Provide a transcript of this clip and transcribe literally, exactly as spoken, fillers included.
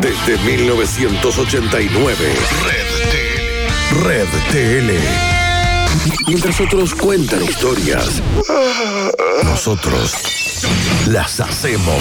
desde mil novecientos ochenta y nueve. Red T L. Red T L. Mientras otros cuentan historias, nosotros las hacemos